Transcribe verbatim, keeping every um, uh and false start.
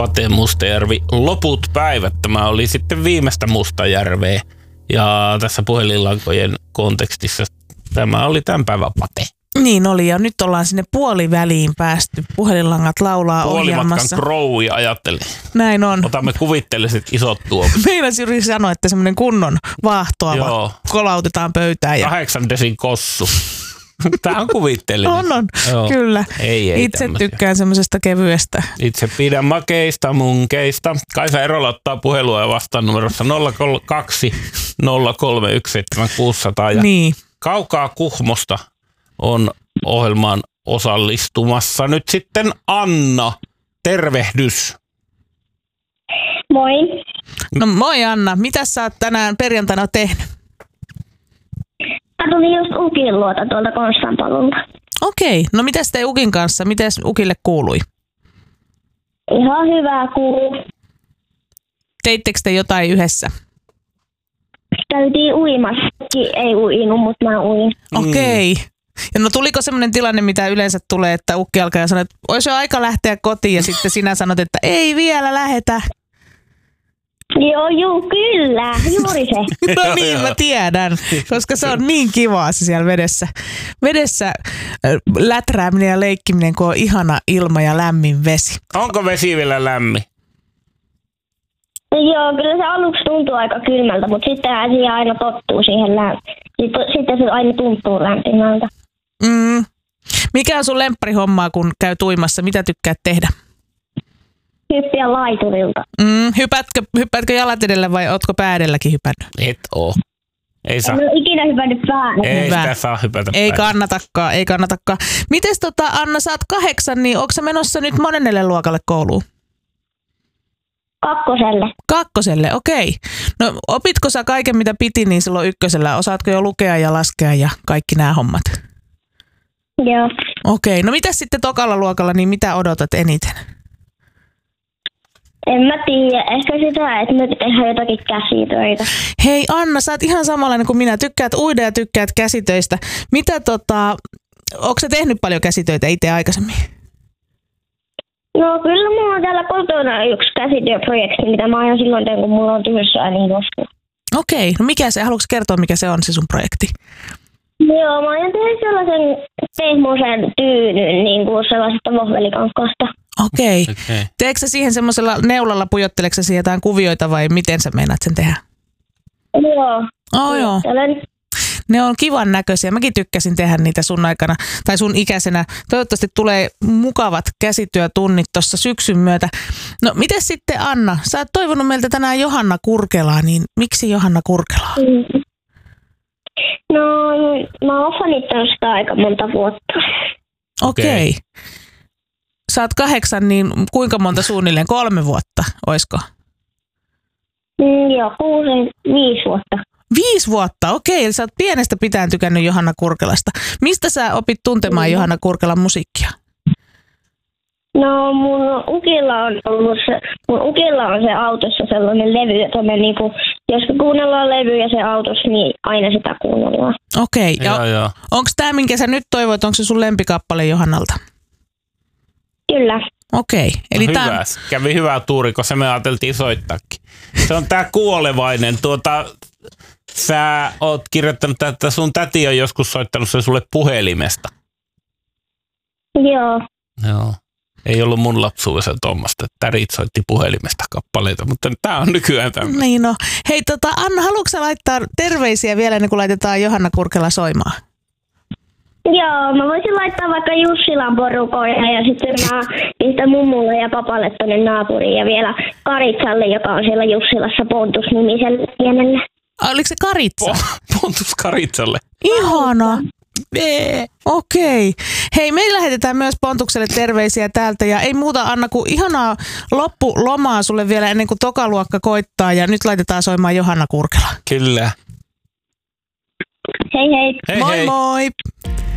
Pate Mustajärvi, loput päivät. Tämä oli sitten viimeistä Mustajärveä. Ja tässä puhelinlankojen kontekstissa tämä oli tämän päivän Pate. Niin oli, ja nyt ollaan sinne puoliväliin päästy. Puhelinlangat laulaa ohjelmassa. Puolimatkan Crowi ajattelin. Näin on. Otamme kuvitteelliset isot tuomat. Meidän Jyri sanoi, että semmoinen kunnon vaahtoava kolautetaan pöytään. Ja... Kahdeksan desin kossu. Tämä on kuvitteellinen. On, on. Joo. Kyllä. Ei, ei Itse tämmöisiä. tykkään semmoisesta kevyestä. Itse pidän makeista munkeista. Kaisa Erola ottaa puhelua ja vastaan numerossa nolla kaksi nolla kolme yksi seitsemän kuusi nolla nolla. Ja niin. Kaukaa Kuhmosta on ohjelmaan osallistumassa nyt sitten Anna. Tervehdys. Moi. No moi Anna. Mitä sä oot tänään perjantaina tehnyt? Mä tulin just Ukin luota tuolta Konstanpalulta. Okei. No mitäs tei Ukin kanssa? Mites Ukille kuului? Ihan hyvää kuuluu. Teittekö te jotain yhdessä? Käytiin uimassakin. Ei uinut, mutta mä uin. Okei. Ja no tuliko semmoinen tilanne, mitä yleensä tulee, että ukki alkaa ja sanoo, että olisi jo aika lähteä kotiin ja sitten sinä sanot, että ei vielä lähetä. Joo, juu, kyllä. Juuri se. No niin, mä tiedän, koska se on niin kivaa se siellä vedessä. Vedessä äh, läträäminen ja leikkiminen, kun on ihana ilma ja lämmin vesi. Onko vesi vielä lämmin? Joo, kyllä se aluksi tuntuu aika kylmältä, mutta sittenhän siihen aina tottuu siihen lämpimään. Sitten se aina tuntuu lämpimältä. Mm. Mikä on sun lempparihommaa, kun käy uimassa? Mitä tykkäät tehdä? Hyppiä laiturilta. Mm. Hypätkö, hyppäätkö jalat edellä vai ootko pää edelläkin hypännyt? Et oo. Ei saa. En ole ikinä hypännyt päälle. Ei Hyvä. sitä saa hypätä Ei päälle. kannatakaan, ei kannatakaan. Mites tota, Anna, sä oot kahdeksan, niin onko sä menossa nyt monennelle luokalle kouluun? Kakkoselle. Kakkoselle, okei. No opitko sä kaiken mitä piti niin silloin ykkösellä? Osaatko jo lukea ja laskea ja kaikki nämä hommat? Joo. Okei, no mitäs sitten tokalla luokalla, niin mitä odotat eniten? En mä tiedä. Ehkä sitä, että me tehdään jotakin käsitöitä. Hei Anna, sä oot ihan samanlainen kuin minä. Tykkäät uida ja tykkäät käsitöistä. Mitä tota, ootko sä tehnyt paljon käsitöitä itse aikaisemmin? No kyllä mulla on täällä kotona yksi käsityöprojekti, mitä mä aina silloin teen, kun mulla on tyhjyssä niin joskus. Okei, no mikä se, haluatko kertoa mikä se on se sun projekti? Joo, mä aion tehdä sellaisen pehmoisen tyynyn, niin kuin sellaisesta vohvelikankaasta. Okei. Okei. Teekö sä siihen semmoisella neulalla, pujotteleksä siihen jotain kuvioita vai miten sä meinaat sen tehdä? Joo. Oh, joo. Tällainen. Ne on kivan näköisiä. Mäkin tykkäsin tehdä niitä sun aikana tai sun ikäisenä. Toivottavasti tulee mukavat käsityötunnit tuossa syksyn myötä. No miten sitten Anna? Sä oot toivonut meiltä tänään Johanna Kurkelaa, niin miksi Johanna Kurkelaa? Mm. No mä oon fanittanut sitä aika monta vuotta. Okei. Okay. Sä oot kahdeksan, niin kuinka monta suunnilleen? Kolme vuotta, oisko? Mm, joo, kuusi, viisi vuotta. Viisi vuotta, okei. Eli sä oot pienestä pitäen tykännyt Johanna Kurkelasta. Mistä sä opit tuntemaan mm. Johanna Kurkelan musiikkia? No mun ukilla on ollut se, mun ukilla on se autossa sellainen levy, että me niinku, jos me kuunnellaan levyjä se autossa, niin aina sitä kuunnellaan. Okei. Okay. Joo, joo. Onko tämä, minkä sä nyt toivoit, onko se sun lempikappale Johannalta? Kyllä. Okei. Okay. Eli No tää... hyvä. Kävi hyvä tuuri, kun se me ajateltiin soittaakin. Se on tää kuolevainen. Tuota, sä oot kirjoittanut, että sun täti on joskus soittanut sen sulle puhelimesta. Joo. Joo. Ei ollut mun lapsuudessa tuommoista, että tärit soitti puhelimesta kappaleita, mutta tää on nykyään tämmöinen. Niin no. Hei tota, Anna, haluatko sä laittaa terveisiä vielä ennen kuin laitetaan Johanna Kurkela soimaan? Joo, mä voisin laittaa vaikka Jussilan porukoille ja sitten mä pistän mummulle ja papalle tonne naapuriin ja vielä Karitsalle, joka on siellä Jussilassa Pontus-nimiselle pienelle. Oliko se Karitsa? Pontus Karitsalle. Ihana. Okei. Hei, me lähetetään myös Pontukselle terveisiä täältä ja ei muuta Anna kuin ihanaa loppulomaa sulle vielä ennen kuin tokaluokka koittaa ja nyt laitetaan soimaan Johanna Kurkela. Kyllä. Hei hei. Hei moi hei. moi.